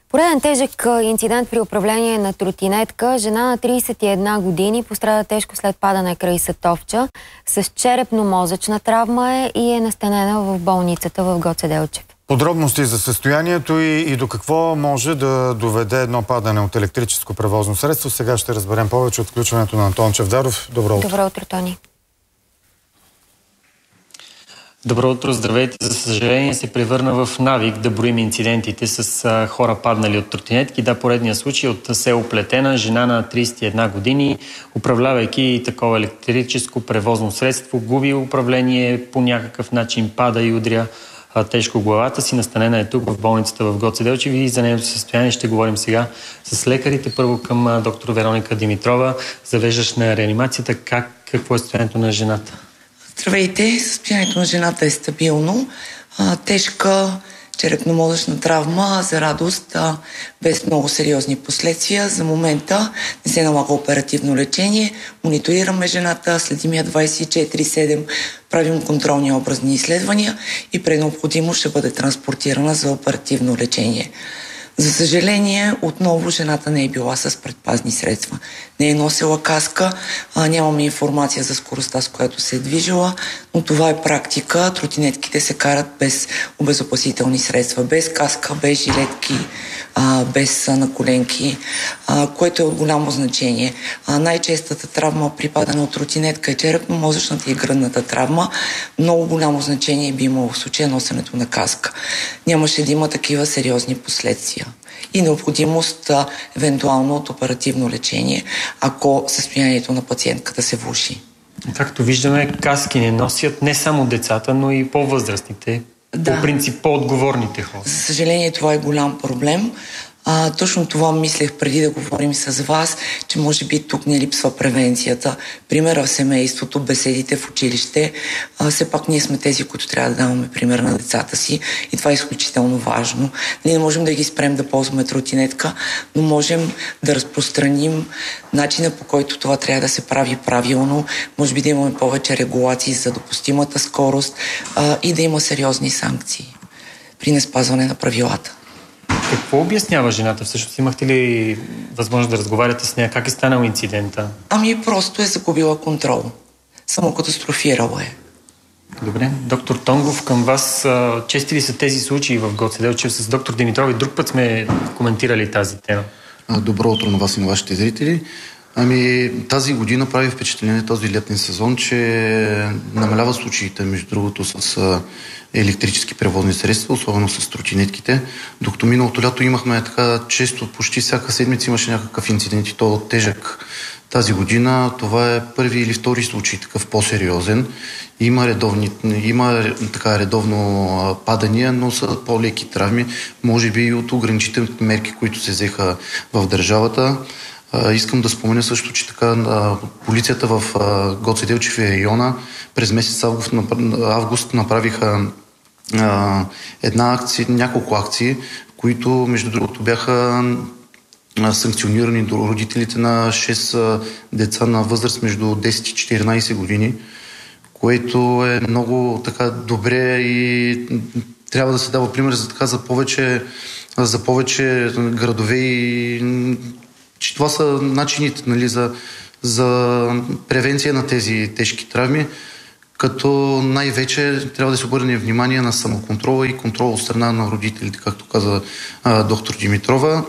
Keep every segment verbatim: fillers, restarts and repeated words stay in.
Пореден тежък инцидент при управление на тротинетка. Жена на тридесет и една години пострада тежко след падане край Сатовча. С черепно-мозъчна травма е и е настанена в болницата в Гоце Делчев. Подробности за състоянието и, и до какво може да доведе едно падане от електрическо превозно средство. Сега ще разберем повече от включването на Антон Чавдаров. Добро утро. Добро утро, Тони. Добро утро, здравейте. За съжаление се превърна в навик да броим инцидентите с а, хора паднали от тротинетки. Да, поредния случай от село Плетена, жена на тридесет и една години, управлявайки такова електрическо превозно средство, губи управление, по някакъв начин пада и удря а, тежко главата си. Настанена е тук в болницата в Гоце Делчев и за нейното състояние ще говорим сега с лекарите. Първо към а, доктор Вероника Димитрова, завеждащ на реанимацията. Как, какво е състоянието на жената? Здравейте, състоянието на жената е стабилно. А, тежка черепно-мозъчна травма, за радост, а, без много сериозни последствия. За момента не се налага оперативно лечение. Мониторираме жената, следим я двадесет и четири седем, правим контролни образни изследвания и при необходимост ще бъде транспортирана за оперативно лечение. За съжаление, отново жената не е била с предпазни средства. Не е носила каска, а, нямаме информация за скоростта, с която се е движила, но това е практика. Тротинетките се карат без обезопасителни средства, без каска, без жилетки, а, без а, наколенки, а, което е от голямо значение. А, най-честата травма при падане от тротинетка е черепно-мозъчната и гръдната травма. Много голямо значение би имало в случая носенето на каска. Нямаше да има такива сериозни последствия и необходимост а, евентуално от оперативно лечение, ако състоянието на пациентката се влоши. Както виждаме, каски не носят не само децата, но и по-възрастните, да. По принцип по-отговорните хора. За съжаление, това е голям проблем. А, точно това мислех преди да говорим с вас, че може би тук не липсва превенцията. Примера в семейството, беседите в училище. А, все пак ние сме тези, които трябва да даваме пример на децата си и това е изключително важно. Ние не можем да ги спрем да ползваме тротинетка, но можем да разпространим начина, по който това трябва да се прави правилно. Може би да имаме повече регулации за допустимата скорост а, и да има сериозни санкции при неспазване на правилата. Какво обяснява жената? Всъщност имахте ли възможност да разговаряте с нея? Как е станал инцидента? Ами просто е загубила контрол. Самокатастрофирала е. Добре. Доктор Тонгов, към вас. Чести ли са тези случаи в Гоце Делчев? С доктор Димитров и друг път сме коментирали тази тема. Добро утро на вас и на вашите зрители. Ами, тази година прави впечатление този летен сезон, че намалява случаите, между другото, с електрически превозни средства, особено с тротинетките. Докато миналото лято имахме така често, почти всяка седмица имаше някакъв инцидент и то тежък. Тази година това е първи или втори случай, такъв по-сериозен. Има, редовни, има така редовно падания, но са по-леки травми, може би и от ограничителните мерки, които се взеха в държавата. Uh, искам да спомена също, че така uh, полицията в uh, Гоце Делчев и района през месец август, август направиха uh, една акция, няколко акции, които между другото бяха uh, санкционирани до родителите на шест uh, деца на възраст между десет и четиринадесет години, което е много така добре и трябва да се дава пример за така за повече, за повече градове и че това са начините, нали, за, за превенция на тези тежки травми, като най-вече трябва да се обърне внимание на самоконтрола и контрола от страна на родителите, както каза а, доктор Димитрова.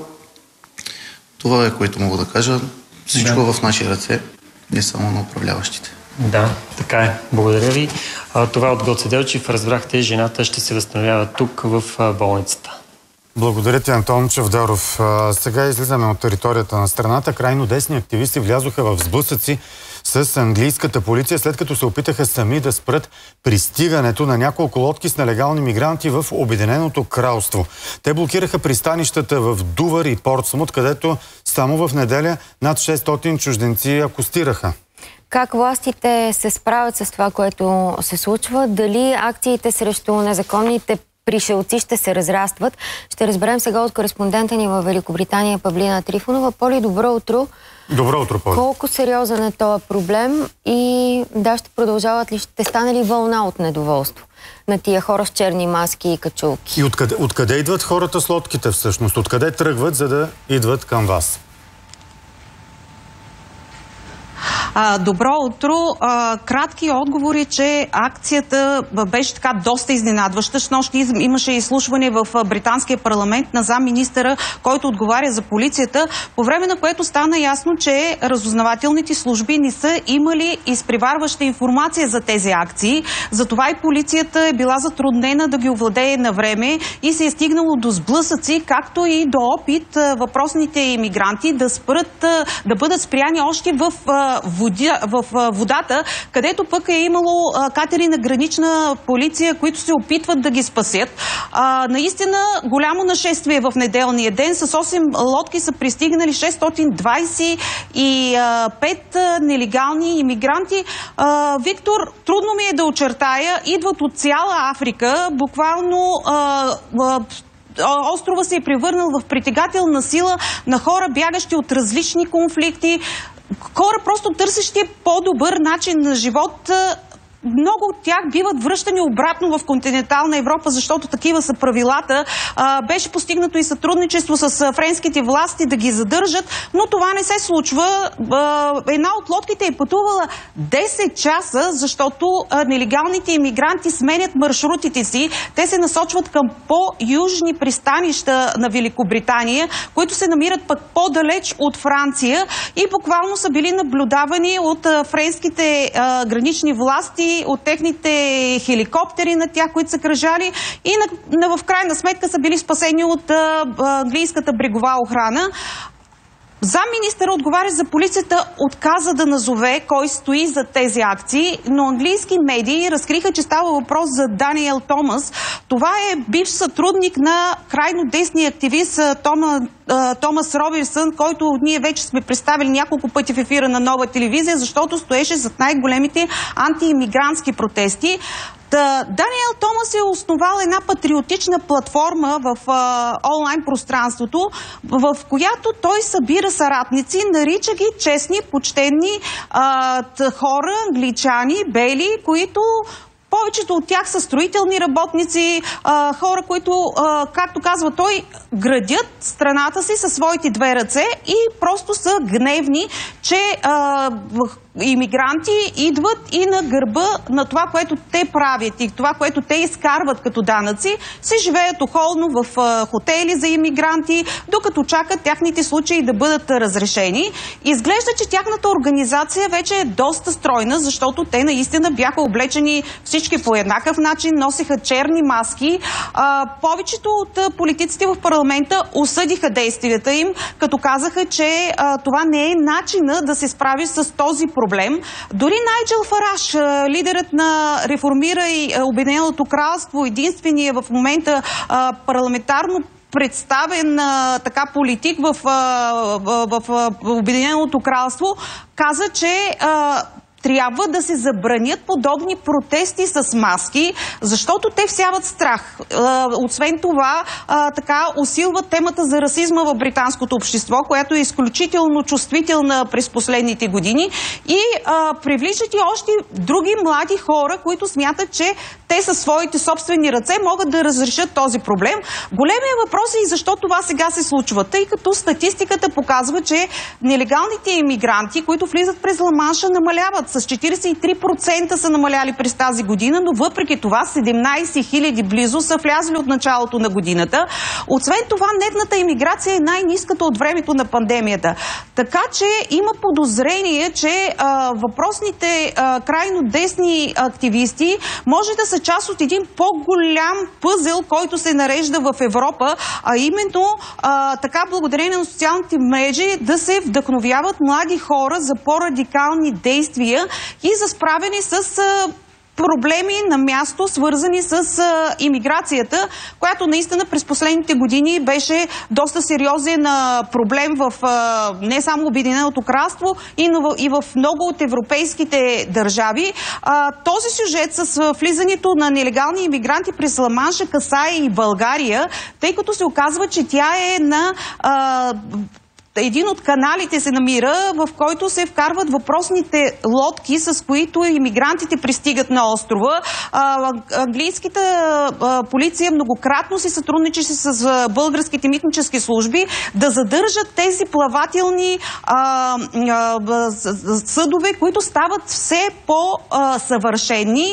Това е, което мога да кажа. Всичко да. В наши ръце, не само на управляващите. Да, така е. Благодаря ви. А, това от Гоце Делчев. Разбрахте, жената ще се възстановява тук в а, болницата. Благодаря ти, Антон Чавдаров. Сега излизаме от територията на страната. Крайно десни активисти влязоха в сблъсъци с английската полиция, след като се опитаха сами да спрат пристигането на няколко лодки с нелегални мигранти в Обединеното кралство. Те блокираха пристанищата в Дувър и Портсмут, където само в неделя над шестстотин чужденци акостираха. Как властите се справят с това, което се случва? Дали акциите срещу незаконните пришелци ще се разрастват. Ще разберем сега от кореспондента ни във Великобритания Павлина Трифонова. Поли, добро утро. Добро утро, Поли. Колко сериозен е този проблем и да, ще продължават ли, ще стане ли вълна от недоволство на тия хора с черни маски и качулки? И откъде, откъде идват хората с лодките всъщност? Откъде тръгват, за да идват към вас? А, добро утро. А, кратки отговор е, че акцията беше така доста изненадваща. Снощи имаше изслушване в британския парламент на замминистъра, който отговаря за полицията, по време на което стана ясно, че разузнавателните служби не са имали изпреварваща информация за тези акции. Затова и полицията е била затруднена да ги овладее на време и се е стигнало до сблъсъци, както и до опит въпросните имигранти да спрат, да бъдат спряни още в Водя, в водата, където пък е имало а, катери на гранична полиция, които се опитват да ги спасят. А, наистина голямо нашествие в неделния ден. С осем лодки са пристигнали шестстотин двадесет и пет нелегални имигранти. А, Виктор, трудно ми е да очертая. Идват от цяла Африка. Буквално а, а, острова се е превърнал в притегателна сила на хора, бягащи от различни конфликти. Хора, просто търсещи по-добър начин на живот. Много от тях биват връщани обратно в континентална Европа, защото такива са правилата. А, беше постигнато и сътрудничество с френските власти да ги задържат, но това не се случва. А, една от лодките е пътувала десет часа, защото а, нелегалните имигранти сменят маршрутите си. Те се насочват към по-южни пристанища на Великобритания, които се намират пък по-далеч от Франция и буквално са били наблюдавани от а, френските а, гранични власти, от техните хеликоптери на тях, които са кръжали и на, на, в крайна сметка са били спасени от а, английската брегова охрана. Замминистъра, отговаря за полицията, отказа да назове кой стои за тези акции, но английски медии разкриха, че става въпрос за Даниел Томас. Това е бивш сътрудник на крайно десния активист Тома, Томас Робинсън, който ние вече сме представили няколко пъти в ефира на Нова телевизия, защото стоеше зад най-големите антиимигрантски протести. Да, Даниел Томас е основал една патриотична платформа в а, онлайн пространството, в която той събира съратници, нарича ги честни, почтенни а, хора, англичани, бели, които повечето от тях са строителни работници, а, хора, които, а, както казва той, градят страната си със своите две ръце и просто са гневни, че а, имигранти идват и на гърба на това, което те правят и това, което те изкарват като данъци, се живеят охолно в а, хотели за имигранти, докато чакат тяхните случаи да бъдат разрешени. Изглежда, че тяхната организация вече е доста стройна, защото те наистина бяха облечени всички по еднакъв начин, носиха черни маски. А, повечето от а, политиците в парламента осъдиха действията им, като казаха, че а, това не е начина да се справи с този проблем. Дори Найджел Фараш, а, лидерът на Реформирай Обединеното кралство, единственият в момента а, парламентарно представен а, така политик в, а, в, в, в Обединеното кралство, каза, че а, трябва да се забранят подобни протести с маски, защото те всяват страх. Освен това, така усилват темата за расизма в британското общество, която е изключително чувствителна през последните години и привличат и още други млади хора, които смятат, че те със своите собствени ръце могат да разрешат този проблем. Големият въпрос е и защо това сега се случва, тъй като статистиката показва, че нелегалните имигранти, които влизат през Ла-Манша, намаляват. С четиридесет и три процента са намаляли през тази година, но въпреки това седемнадесет хиляди близо са влязли от началото на годината. Освен това, нетната имиграция е най-ниската от времето на пандемията. Така че има подозрение, че а, въпросните а, крайно десни активисти може да са част от един по-голям пъзел, който се нарежда в Европа, а именно а, така благодарение на социалните мрежи да се вдъхновяват млади хора за по-радикални действия и за справяне с а, проблеми на място, свързани с а, имиграцията, която наистина през последните години беше доста сериозен а, проблем в а, не само Обединеното кралство, и, но, и в много от европейските държави. А, този сюжет с влизането на нелегални имигранти през Ла-Манша касае и България, тъй като се оказва, че тя е на... А, един от каналите се намира, в който се вкарват въпросните лодки, с които имигрантите пристигат на острова. А, английската а, полиция многократно си сътрудничи с а, българските митнически служби да задържат тези плавателни а, а, съдове, които стават все по-съвършени.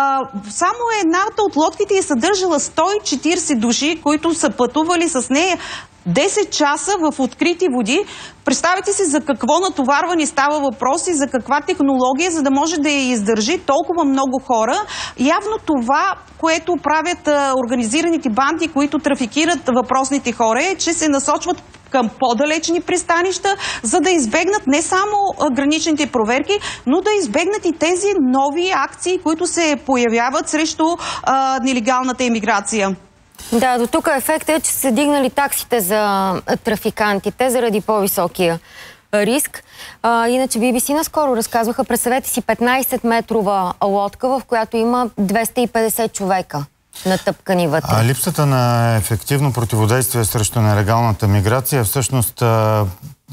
Само едната от лодките е съдържала сто и четирийсет души, които са пътували с нея десет часа в открити води. Представете си за какво натоварване става въпрос и за каква технология, за да може да я издържи толкова много хора. Явно това, което правят а, организираните банди, които трафикират въпросните хора, е, че се насочват към по-далечни пристанища, за да избегнат не само а, граничните проверки, но да избегнат и тези нови акции, които се появяват срещу а, нелегалната емиграция. Да, до тук ефектът е, че са дигнали таксите за трафикантите заради по-високия риск. А, иначе Би Би Си наскоро разказваха, представете си петнайсет метрова лодка, в която има двеста и петдесет човека натъпкани вътре. А липсата на ефективно противодействие срещу нелегалната миграция всъщност а,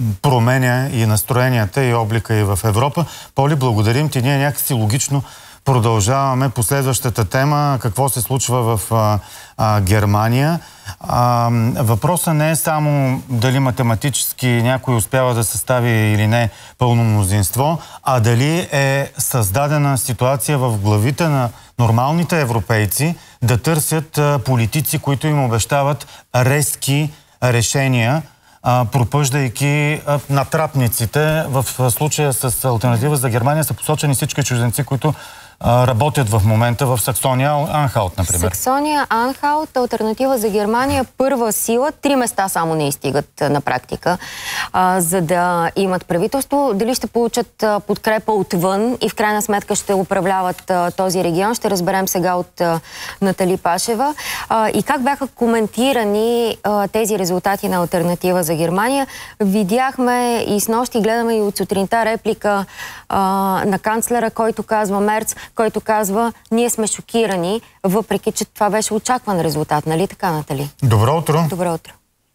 променя и настроенията и облика и в Европа. Поли, благодарим ти. Ние някакси логично продължаваме по следващата тема. Какво се случва в а, а, Германия? А, въпросът не е само дали математически някой успява да състави или не пълно мнозинство, а дали е създадена ситуация в главите на нормалните европейци да търсят а, политици, които им обещават резки решения, а, пропъждайки а, натрапниците. В случая с Алтернатива за Германия са посочени всички чужденци, които работят в момента в Саксония Анхалт, например. Саксония Анхалт, Алтернатива за Германия, първа сила. Три места само не изстигат на практика, а, за да имат правителство. Дали ще получат а, подкрепа отвън и в крайна сметка ще управляват а, този регион, ще разберем сега от а, Натали Пашева. А, и как бяха коментирани а, тези резултати на Алтернатива за Германия. Видяхме и снощи, гледаме и от сутринта реплика а, на канцлера, който казва Мерц, който казва, ние сме шокирани, въпреки че това беше очакван резултат. Нали така, Натали? Добро утро! Добро утро!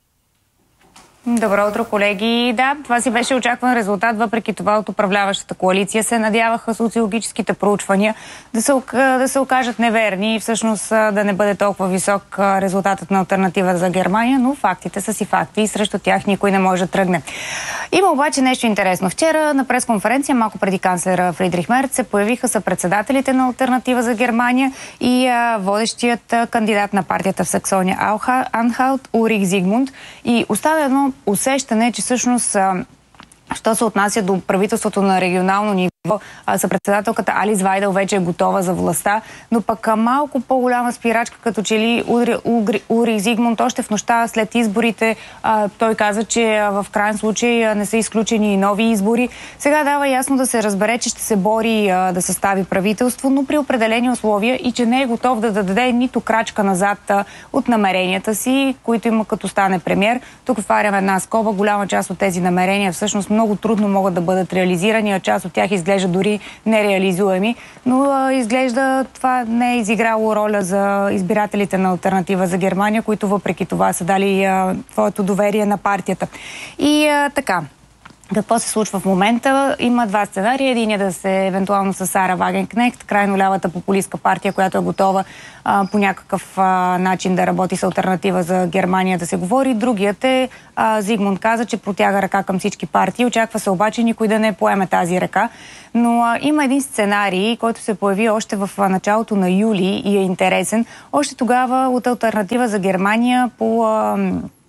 Добро утро, колеги. Да, това си беше очакван резултат, въпреки това от управляващата коалиция се надяваха социологическите проучвания да се, да се окажат неверни и всъщност да не бъде толкова висок резултатът на Алтернатива за Германия, но фактите са си факти и срещу тях никой не може да тръгне. Има обаче нещо интересно. Вчера на пресконференция, малко преди канцлера Фридрих Мерц, се появиха съпредседателите на Алтернатива за Германия и а, водещият а, кандидат на партията в Саксония Анхалт Улрих Зигмунд, и остава едно усещане, че всъщност, що се отнася до правителството на регионално ниво, съпредседателката Алис Вайдел вече е готова за властта, но пък малко по-голяма спирачка, като че ли Улрих Зигмунд още в нощта след изборите, той каза, че в крайен случай не са изключени и нови избори. Сега дава ясно да се разбере, че ще се бори да състави правителство, но при определени условия и че не е готов да даде нито крачка назад от намеренията си, които има като стане премиер. Тук отварям една скоба. Голяма част от тези намерения всъщност много трудно могат да бъдат реализирани, а част от тях изглежда дори нереализуеми, но а, изглежда това не е изиграло роля за избирателите на Алтернатива за Германия, които въпреки това са дали а, твоето доверие на партията. И а, така, какво се случва в момента? Има два сценария. Един е да се евентуално с Сара Вагенкнехт, крайно лявата популистка партия, която е готова а, по някакъв а, начин да работи с Алтернатива за Германия, да се говори. Другият е, а, Зигмунд каза, че протяга ръка към всички партии. Очаква се обаче никой да не поеме тази ръка. Но а, има един сценарий, който се появи още в а, началото на юли и е интересен. Още тогава от Алтернатива за Германия по... А,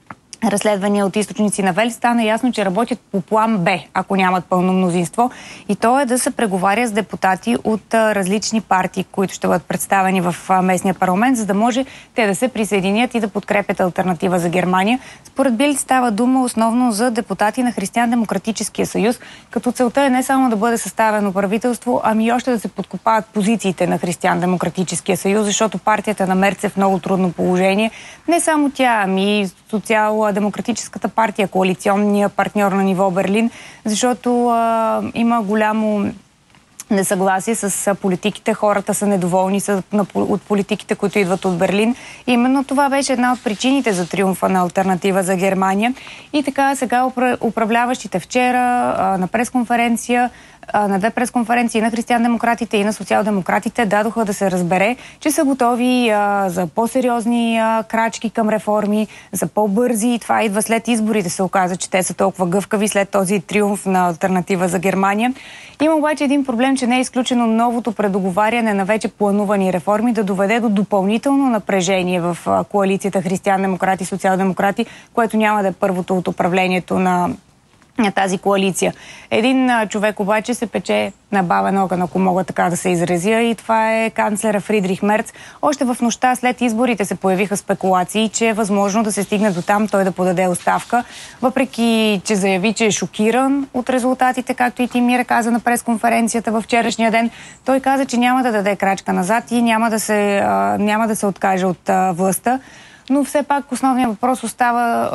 разследвания от източници на Вел, стана ясно, че работят по план Б, ако нямат пълно мнозинство. И то е да се преговаря с депутати от а, различни партии, които ще бъдат представени в а, местния парламент, за да може те да се присъединят и да подкрепят алтернатива за Германия. Според Билд става дума основно за депутати на Християн-демократическия съюз, като целта е не само да бъде съставено правителство, ами още да се подкопават позициите на Християн-демократическия съюз, защото партията на Мерц е в много трудно положение. Не само тя, ами Социал-демократическата партия, коалиционния партньор на ниво Берлин, защото а, има голямо несъгласие с политиките. Хората са недоволни от политиките, които идват от Берлин. И именно това беше една от причините за триумфа на алтернатива за Германия. И така сега управляващите вчера на пресконференция, на две пресконференции на християн-демократите и на социал-демократите дадоха да се разбере, че са готови а, за по-сериозни а, крачки към реформи, за по-бързи. И това идва след изборите. Се оказа, че те са толкова гъвкави след този триумф на алтернатива за Германия. Има обаче един проблем, че не е изключено новото предоговаряне на вече планувани реформи да доведе до допълнително напрежение в а, коалицията християн-демократи и социал-демократи, което няма да е първото от управлението на на тази коалиция. Един а, човек обаче се пече на бавен огън, ако мога така да се изразя, и това е канцлера Фридрих Мерц. Още в нощта след изборите се появиха спекулации, че е възможно да се стигне до там той да подаде оставка, въпреки че заяви, че е шокиран от резултатите, както и Тимир каза на пресконференцията във вчерашния ден. Той каза, че няма да даде крачка назад и няма да се, а, няма да се откаже от а, властта. Но все пак основният въпрос остава,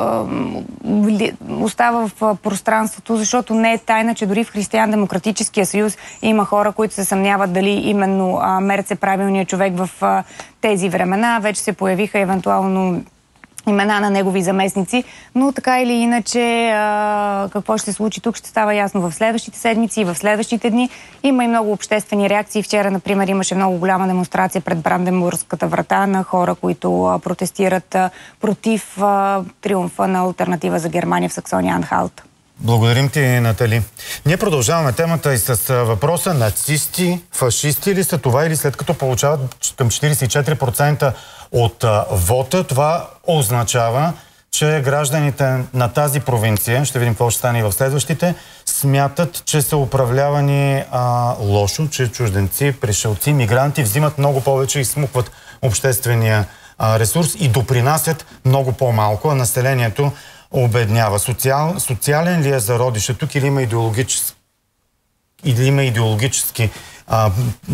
остава в пространството, защото не е тайна, че дори в Християн-демократическия съюз има хора, които се съмняват дали именно Мерц е правилният човек в тези времена. Вече се появиха евентуално имена на негови заместници, но така или иначе а, какво ще се случи тук ще става ясно в следващите седмици и в следващите дни. Има и много обществени реакции. Вчера, например, имаше много голяма демонстрация пред Бранденбургската врата на хора, които а, протестират а, против а, триумфа на алтернатива за Германия в Саксония-Анхалт. Благодарим ти, Натали. Ние продължаваме темата и с въпроса: нацисти, фашисти ли са това, или след като получават към четиридесет и четири процента от а, вота, това означава, че гражданите на тази провинция, ще видим какво ще стане и в следващите, смятат, че са управлявани а, лошо, че чужденци, пришелци, мигранти взимат много повече и смукват обществения а, ресурс и допринасят много по-малко, а населението обеднява. Социал, социален ли е зародиша тук, или има идеологически, или има идеологически а,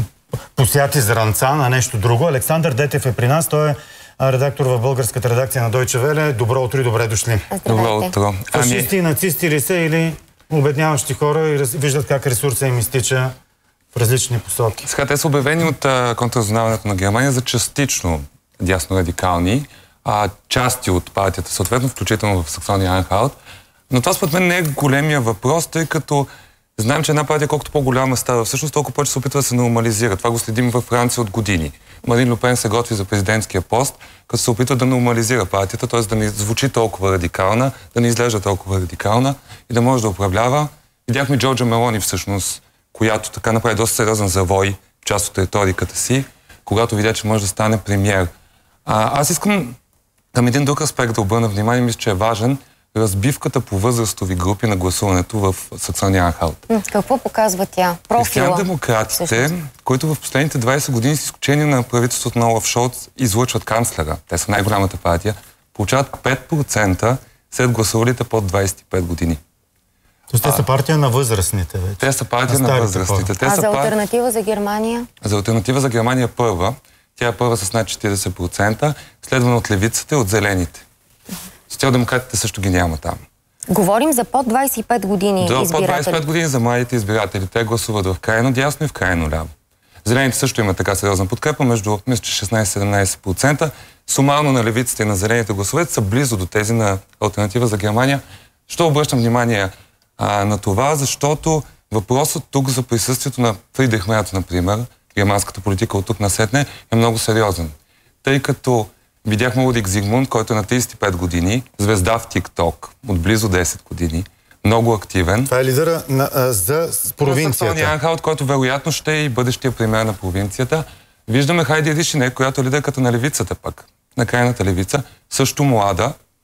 посяти зранца на нещо друго? Александър Детев е при нас. Той е редактор в българската редакция на Deutsche Welle. Добро утро и добре дошли. Добро утро. Фашисти и нацисти ли са, или обедняващи хора и раз... виждат как ресурса им изтича в различни посоки? Сега те са обявени от контрразузнаването на Германия за частично дясно радикални, а, части от партията, съответно, включително в Саксония-Анхалт. Но това според мен не е големия въпрос, тъй като знаем, че една партия, колкото по-голяма става, всъщност толкова повече се опитва да се нормализира. Това го следим във Франция от години. Марин Ле Пен се готви за президентския пост, като се опитва да нормализира партията, т.е. да не звучи толкова радикална, да не изглежда толкова радикална и да може да управлява. Видяхме Джорджа Мелони всъщност, която така направи доста сериозен завой, част от риториката си, когато видя, че може да стане премиер. А, аз искам към един друг аспект да обърна внимание, мисля, че е важен: разбивката по възрастови групи на гласуването в Саксония-Анхалт. Какво показва тя? Профила? Християн-демократите, които в последните двайсет години, с изключение на правителството на Олаф Шолц, излъчват канцлера, те са най-голямата партия, получават пет процента след гласувалите под двайсет и пет години. Тоест те са партия на възрастните вече. Те са партия на, на възрастните. Те а са за алтернатива за Германия? За алтернатива за Германия е първа. Тя е първа с над четирийсет процента, следвана от левицата и от зелените. Социал-демократите също ги няма там. Говорим за под двайсет и пет години да, избиратели. Под двайсет и пет години за младите избиратели. Те гласуват в крайно дясно и в крайно ляво. Зелените също имат така сериозна подкрепа, между мисля, шестнайсет-седемнайсет процента. Сумарно на левиците и на зелените гласовете са близо до тези на алтернатива за Германия. Що обръщам внимание а, на това? Защото въпросът тук за присъствието на Фридрих Мерц, например, германската политика от тук насетне, е много сериозен. Тъй като видяхме Лудвиг Зигмунд, който е на трийсет и пет години, звезда в ТикТок от близо десет години, много активен. Това е лидера на, а, за провинцията. На Саксония-Анхалт, който вероятно ще е и бъдещия премиер на провинцията. Виждаме Хайди Ришинек, която е лидерката на левицата пък, на крайната левица, също млада,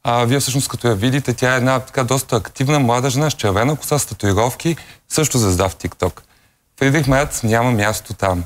А, вие всъщност като я видите, тя е една така доста активна млада жена с червена коса, с татуировки, също звезда в ТикТок. Фридрих Мерц няма място там.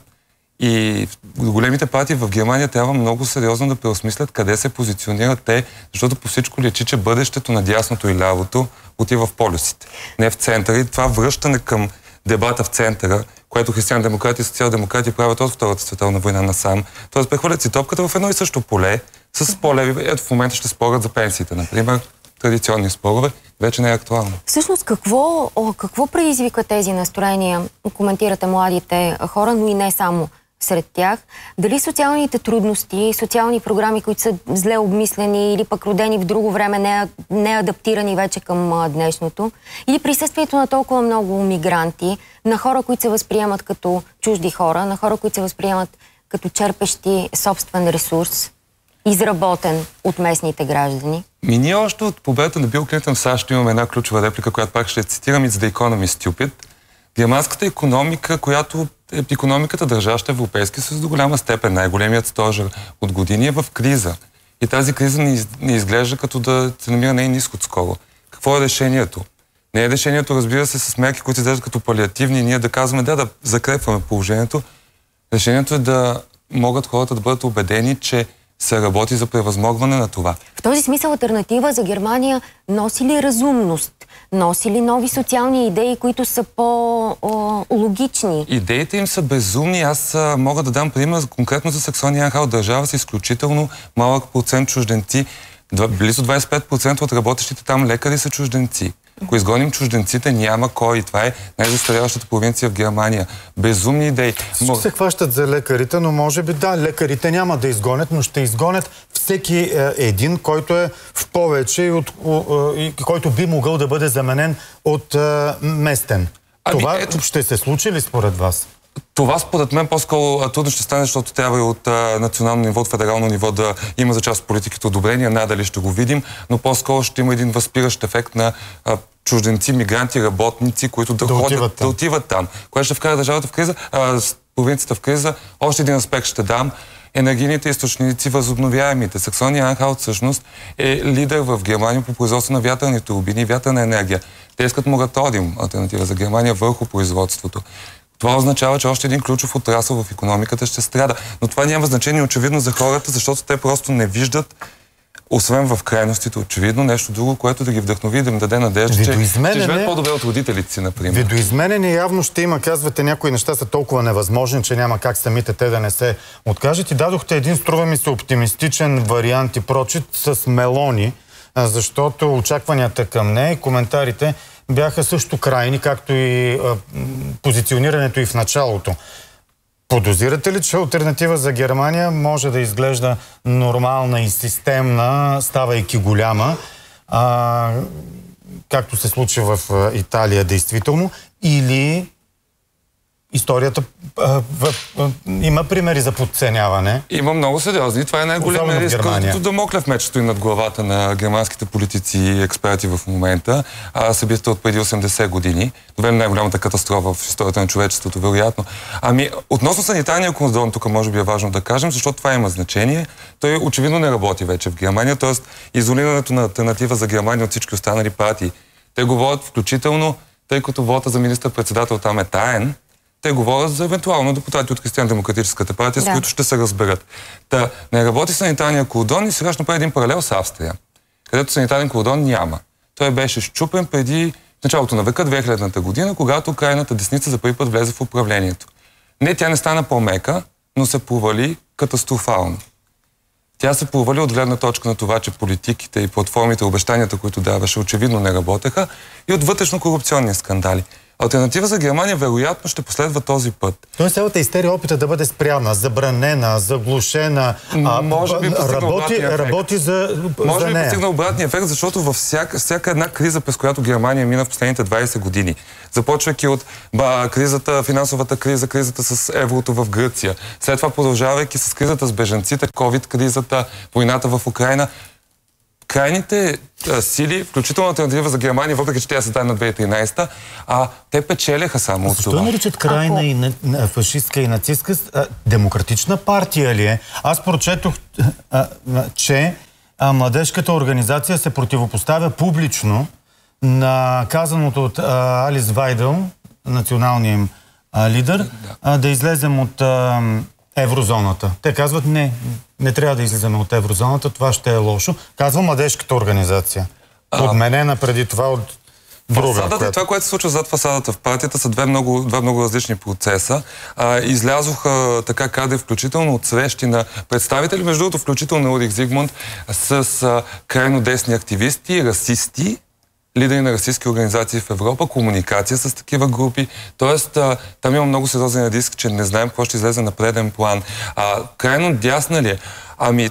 И големите партии в Германия трябва много сериозно да преосмислят къде се позиционират те, защото по всичко личи, че бъдещето на дясното и лявото отива в полюсите, не в центъра. И това връщане към дебата в центъра, което християн-демократи и социал-демократи правят от Втората световна война насам. Тоест прехвърлят си топката в едно и също поле с по-леви. Ето в момента ще спорят за пенсиите, например. Традиционни спорове, вече не е актуално. Всъщност, какво, о, какво предизвиква тези настроения? Коментирате младите хора, но и не само сред тях. Дали социалните трудности, социални програми, които са зле обмислени или пък родени в друго време, не, не адаптирани вече към а, днешното, или присъствието на толкова много мигранти, на хора, които се възприемат като чужди хора, на хора, които се възприемат като черпещи собствен ресурс, изработен от местните граждани? Ми ние още от победата на Бил Клинтън в САЩ имаме една ключова реплика, която пак ще цитирам: It's the economy stupid. Германската икономика, която е икономиката държаща Европейски съюз до голяма степен, най-големият стожер от години, е в криза. И тази криза не, из, не изглежда като да се намира нейн изход скоро. Какво е решението? Не е решението, разбира се, с мерки, които изглеждат като палиативни, ние да казваме да, да закрепваме положението. Решението е да могат хората да бъдат убедени, че се работи за превъзмогване на това. В този смисъл алтернатива за Германия носи ли разумност? Носи ли нови социални идеи, които са по-логични? Идеите им са безумни. Аз а, мога да дам пример конкретно за Саксония Анхалт. Държава са изключително малък процент чужденци. Близо двадесет и пет процента от работещите там лекари са чужденци. Ако изгоним чужденците, няма кой. Това е най-застаряващата провинция в Германия. Безумни идеи. Ще се хващат за лекарите, но може би да, лекарите няма да изгонят, но ще изгонят всеки е, един, който е в повече и, от, и който би могъл да бъде заменен от е, местен. Ами, това ето... ще се случи ли според вас? Това според мен по-скоро трудно ще стане, защото трябва и от а, национално ниво, от федерално ниво да има за част от политиките одобрения, надали ще го видим, но по-скоро ще има един възпиращ ефект на а, чужденци, мигранти, работници, които да, да, ходят, отиват, да отиват там. Което ще вкара държавата в криза, а, провинцията в криза. Още един аспект ще дам. Енергийните източници, възобновяемите. Саксония Анхалт всъщност е лидер в Германия по производство на вятърни турбини и вятърна енергия. Те искат мораториум, алтернатива за Германия, върху производството. Това означава, че още един ключов отрасъл в икономиката ще страда. Но това няма значение очевидно за хората, защото те просто не виждат, освен в крайностите, очевидно, нещо друго, което да ги вдъхнови и да им даде надежда, че ще живеят по-добре от родителите си, например. Видоизменение явно ще има. Казвате, някои неща са толкова невъзможни, че няма как самите те да не се откажат. И дадохте един, струва ми се, оптимистичен вариант и прочит с Мелони, защото очакванията към нея и коментарите бяха също крайни, както и а, позиционирането и в началото. Подозирате ли, че алтернатива за Германия може да изглежда нормална и системна, ставайки голяма, а, както се случи в Италия действително, или историята а, в, а, има примери за подценяване? Има много сериозни. Това е най-големият риск, който Дамоклев меч стои над главата на германските политици и експерти в момента. А, събитията от преди осемдесет години. Това е най-голямата катастрофа в историята на човечеството, вероятно. Ами, относно санитарния кордон, тук може би е важно да кажем, защото това има значение. Той очевидно не работи вече в Германия, т.е. изолирането на алтернатива за Германия от всички останали партии. Те говорят включително, тъй като вота за министър-председател там е таен, те говорят за евентуално депутати от Християн-демократическата партия, да, с които ще се разберат. Та не работи санитарния кордон и сега ще направи един паралел с Австрия, където санитарен кордон няма. Той беше счупен преди началото на века, две хилядната година, когато крайната десница за първи път влезе в управлението. Не, тя не стана по-мека, но се провали катастрофално. Тя се провали от гледна точка на това, че политиките и платформите, обещанията, които даваше, очевидно не работеха, и от вътрешно-корупционни скандали. Алтернатива за Германия вероятно ще последва този път. Тоест цялата истерия опита да бъде спряна, забранена, заглушена, а, може би работи, работи за, може за би нея. постигна обратния ефект, защото във всяка, всяка една криза, през която Германия мина в последните двадесет години, започвайки от ба, кризата, финансовата криза, кризата с еврото в Гърция, след това продължавайки с кризата с бежанците, ковид-кризата, войната в Украйна, крайните а, сили, включително алтернатива за Германия, въпреки че тя се даде на две хиляди и тринадесета, а те печелеха само от това. Защо наричат крайна Ако... и на, на, фашистка и нацистска? А, демократична партия ли е? Аз прочетох, а, а, че а, младежката организация се противопоставя публично на казаното от а, Алис Вайдъл, националния им а, лидер, а, да излезем от а, еврозоната. Те казват, не, не трябва да излизаме от еврозоната, това ще е лошо. Казва младежката организация. Подменена преди това от друга. Фасадата, която... Това, което се случва зад фасадата в партията, са две много, два много различни процеса. А, излязоха така кадри, включително от срещи на представители, между другото, включително Улрих Зигмунд, с а, крайно десни активисти, расисти, лидери на расистски организации в Европа, комуникация с такива групи. Тоест, а, там има много сериозен риск, че не знаем какво ще излезе на преден план. А, крайно дясна ли е? Ами,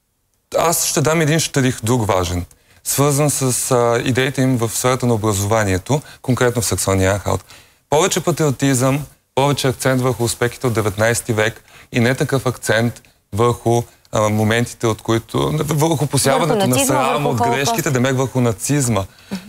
аз ще дам един щрих, друг важен, свързан с а, идеите им в сферата на образованието, конкретно в Саксония-Анхалт. Повече патриотизъм, повече акцент върху успехите от деветнайсети век и не такъв акцент върху а, моментите, от които... върху посяването на срам от грешките, демек върху нацизма.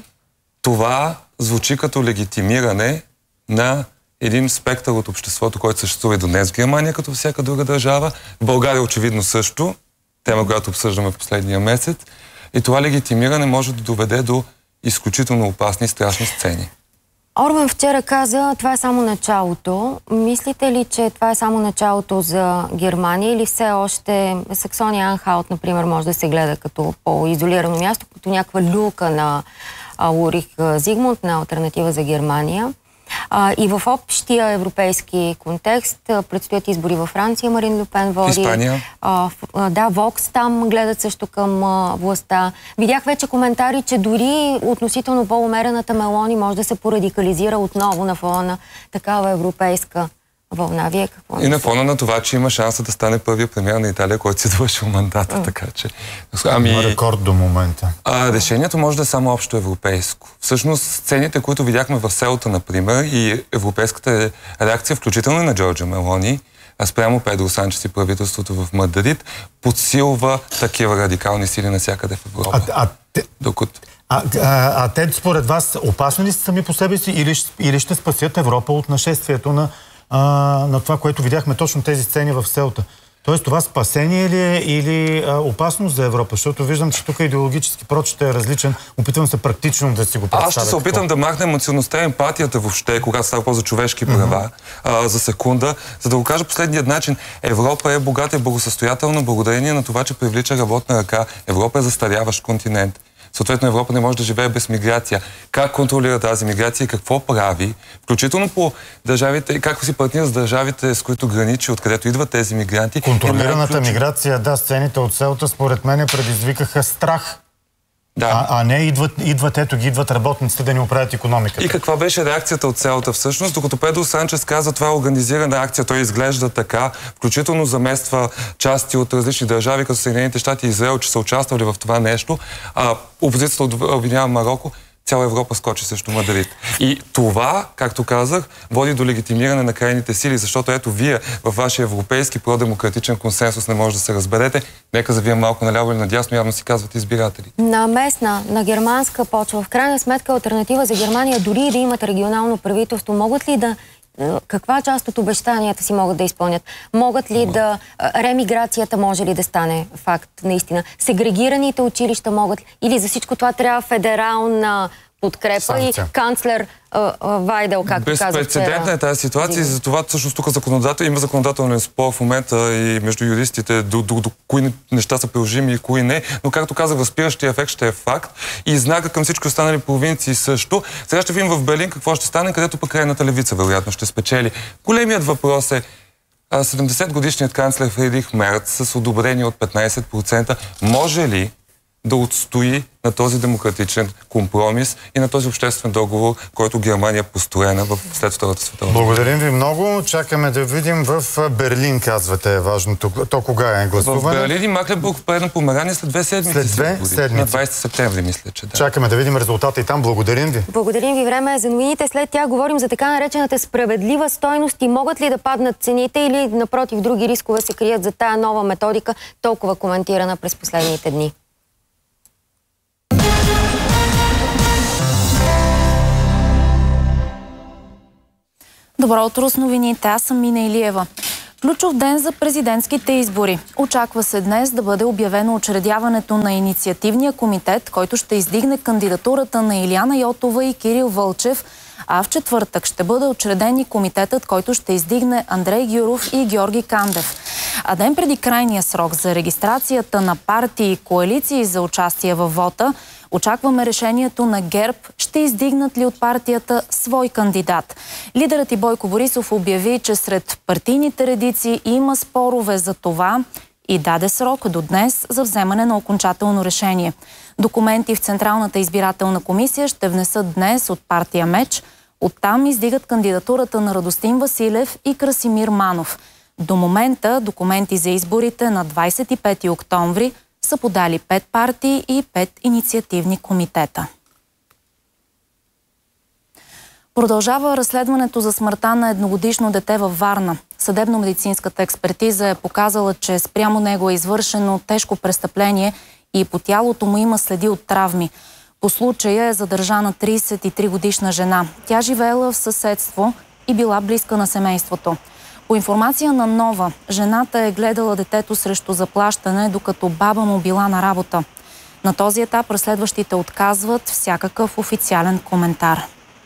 Това звучи като легитимиране на един спектър от обществото, който съществува и до днес в Германия, като всяка друга държава. В България очевидно също, тема, която обсъждаме в последния месец. И това легитимиране може да доведе до изключително опасни и страшни сцени. Орбан вчера каза, това е само началото. Мислите ли, че това е само началото за Германия или все още Саксония-Анхалт, например, може да се гледа като по-изолирано място, като някаква люлка на Улрих Зигмунд, на Алтернатива за Германия? А, и в общия европейски контекст предстоят избори във Франция, Марин Ле Пен води. Испания. А, а, да, Вокс там гледат също към а, властта. Видях вече коментари, че дори относително по-умерената Мелони може да се порадикализира отново на фона на такава европейска вълна. Вие какво? И на фона на това, че има шанса да стане първия премиер на Италия, който си довършил мандата, mm. така че... Ами, има рекорд до момента. А, решението може да е само общо европейско. Всъщност, сцените, които видяхме в селото, например, и европейската реакция, включително и на Джорджа Мелони, спрямо Педро Санчес и правителството в Мадрид, подсилва такива радикални сили навсякъде в Европа. А, а, те... Докато... а, а, а те, според вас, опасни ли са сами по себе си или, или ще спасят Европа от нашествието на А, на това, което видяхме точно тези сцени в селта? Тоест, това спасение ли е или а, опасност за Европа? Защото виждам, че тук идеологически прочит е различен. Опитвам се практично да си го представя. Аз ще се опитам какво? да махна емоционността и емпатията въобще, когато става по за човешки права, mm-hmm. а, за секунда, за да го кажа последният начин. Европа е богата и благосъстоятелна благодарение на това, че привлича работна ръка. Европа е застаряващ континент. Съответно, Европа не може да живее без миграция. Как контролира тази миграция и какво прави, включително по държавите, как си партнира с държавите, с които граничи, откъдето идват тези мигранти. Контролираната миграция, да, сцените от селта, според мен, предизвикаха страх. Да. А, а не идват, идват, ето ги идват работниците да ни оправят икономиката. И каква беше реакцията от селата всъщност? Докато Педро Санчес каза, това е организирана акция, той изглежда така, включително замества части от различни държави, като Съединените щати и Израел, че са участвали в това нещо. А опозицията обвинява Мароко, цяла Европа скочи срещу Мадрид. И това, както казах, води до легитимиране на крайните сили, защото ето вие във вашия европейски продемократичен консенсус не може да се разберете. Нека завием малко наляво или надясно, явно си казват избиратели. На местна, на германска почва, в крайна сметка Алтернатива за Германия, дори и да имат регионално правителство, могат ли да... Каква част от обещанията си могат да изпълнят? Могат ли да... Ремиграцията може ли да стане факт, наистина? Сегрегираните училища могат ли? Или за всичко това трябва федерална подкрепа санкция. И канцлер а, а, Вайдел, както казах. Безпрецедентна е тази ситуация и за това всъщност тук законодател, има законодателен спор в момента и между юристите до, до, до кои неща са приложими и кои не. Но както казах, възпиращия ефект ще е факт и знака към всички останали провинции също. Сега ще видим в Берлин какво ще стане, където пък крайната левица вероятно ще спечели. Големият въпрос е седемдесет годишният канцлер Фридрих Мерц с одобрение от петнайсет процента може ли да отстои на този демократичен компромис и на този обществен договор, който Германия е построена в след Втората световна. Благодарим ви много. Чакаме да видим в Берлин, казвате, е важното. То кога е гласуване? В Берлин и Махленбург предна Померания след две седмици. След две седмици. На двайсети септември, мисля, че да. Чакаме да видим резултата и там. Благодарим ви. Благодарим ви. Време е за новините. След тях говорим за така наречената справедлива стойност и могат ли да паднат цените или напротив други рискове се крият за тая нова методика, толкова коментирана през последните дни. Добро утро с новините. Аз съм Мина Илиева. Ключов ден за президентските избори. Очаква се днес да бъде обявено учредяването на инициативния комитет, който ще издигне кандидатурата на Илияна Йотова и Кирил Вълчев, а в четвъртък ще бъде учреден и комитетът, който ще издигне Андрей Гюров и Георги Кандев. А ден преди крайния срок за регистрацията на партии и коалиции за участие във вота, очакваме решението на ГЕРБ, ще издигнат ли от партията свой кандидат. Лидерът и Бойко Борисов обяви, че сред партийните редици има спорове за това и даде срок до днес за вземане на окончателно решение. Документи в Централната избирателна комисия ще внесат днес от партия МЕЧ. Оттам издигат кандидатурата на Радостин Василев и Красимир Манов. До момента документи за изборите на двадесет и пети октомври са подали пет партии и пет инициативни комитета. Продължава разследването за смъртта на едногодишно дете във Варна. Съдебно-медицинската експертиза е показала, че спрямо него е извършено тежко престъпление и по тялото му има следи от травми. По случая е задържана тридесет и три годишна жена. Тя живеела в съседство и била близка на семейството. По информация на Нова, жената е гледала детето срещу заплащане, докато баба му била на работа. На този етап разследващите отказват всякакъв официален коментар.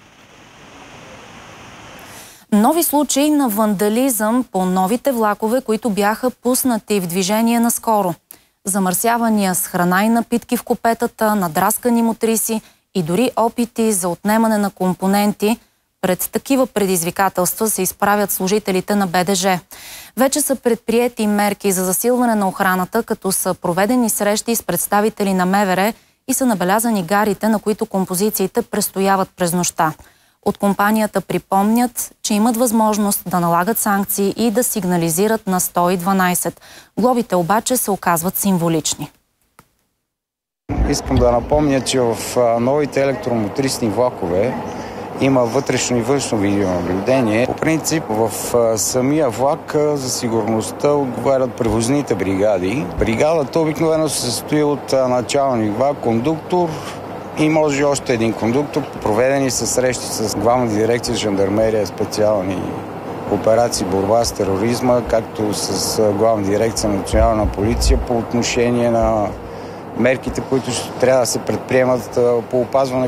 Нови случаи на вандализъм по новите влакове, които бяха пуснати в движение наскоро. Замърсявания с храна и напитки в купетата, надраскани мотриси и дори опити за отнемане на компоненти. Пред такива предизвикателства се изправят служителите на Б Д Ж. Вече са предприети мерки за засилване на охраната, като са проведени срещи с представители на М В Р и са набелязани гарите, на които композициите престояват през нощта. От компанията припомнят, че имат възможност да налагат санкции и да сигнализират на сто и дванадесет. Глобите обаче се оказват символични. Искам да напомня, че в новите електромотрисни влакове има вътрешно и външно видеонаблюдение. По принцип в самия влак за сигурността отговарят превозните бригади. Бригадата обикновено се състои от началник влак, кондуктор и може още един кондуктор. Проведени са срещи с Главна дирекция жандармерия, специални операции борба с тероризма, както с Главна дирекция национална полиция по отношение на мерките, които трябва да се предприемат по опазване.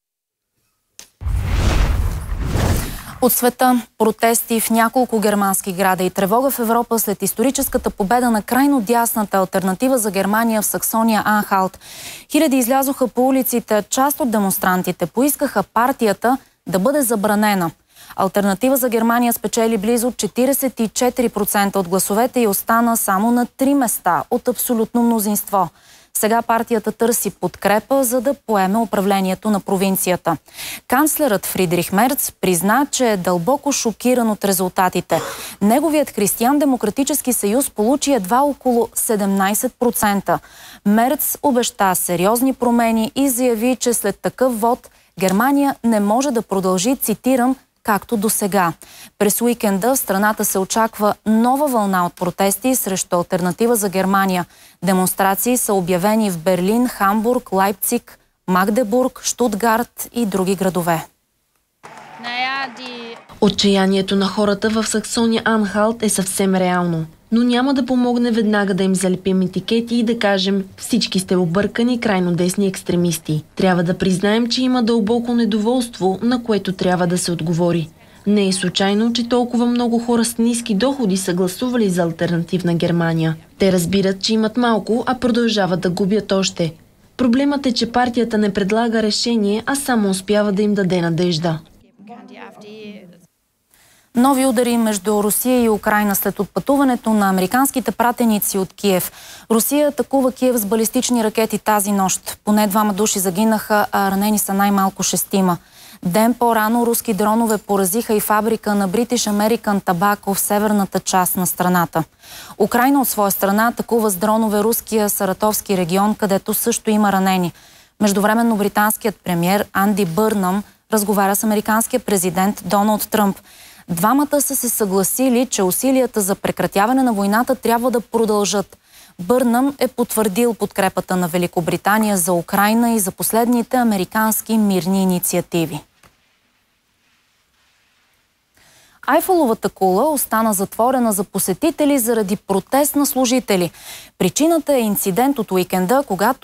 От света протести в няколко германски града и тревога в Европа след историческата победа на крайно дясната алтернатива за Германия в Саксония-Анхалт. Хиляди излязоха по улиците, част от демонстрантите поискаха партията да бъде забранена. Алтернатива за Германия спечели близо четиридесет и четири процента от гласовете и остана само на три места от абсолютно мнозинство. Сега партията търси подкрепа, за да поеме управлението на провинцията. Канцлерът Фридрих Мерц призна, че е дълбоко шокиран от резултатите. Неговият Християн-демократически съюз получи едва около седемнадесет процента. Мерц обеща сериозни промени и заяви, че след такъв вод Германия не може да продължи, цитирам, както до сега. През уикенда в страната се очаква нова вълна от протести срещу алтернатива за Германия. Демонстрации са обявени в Берлин, Хамбург, Лайпциг, Магдебург, Штутгарт и други градове. Отчаянието на хората в Саксония-Анхалт е съвсем реално. Но няма да помогне веднага да им залепим етикети и да кажем всички сте объркани крайно десни екстремисти. Трябва да признаем, че има дълбоко недоволство, на което трябва да се отговори. Не е случайно, че толкова много хора с ниски доходи са гласували за алтернативна Германия. Те разбират, че имат малко, а продължават да губят още. Проблемът е, че партията не предлага решение, а само успява да им даде надежда. Нови удари между Русия и Украйна след отпътуването на американските пратеници от Киев. Русия атакува Киев с балистични ракети тази нощ. Поне двама души загинаха, а ранени са най-малко шестима. Ден по-рано руски дронове поразиха и фабрика на British American Tobacco в северната част на страната. Украйна от своя страна атакува с дронове руския Саратовски регион, където също има ранени. Междувременно британският премиер Анди Бърнъм разговаря с американския президент Доналд Тръмп. Двамата са се съгласили, че усилията за прекратяване на войната трябва да продължат. Бърнъм е потвърдил подкрепата на Великобритания за Украйна и за последните американски мирни инициативи. Айфеловата кула остана затворена за посетители заради протест на служители. Причината е инцидент от уикенда, когато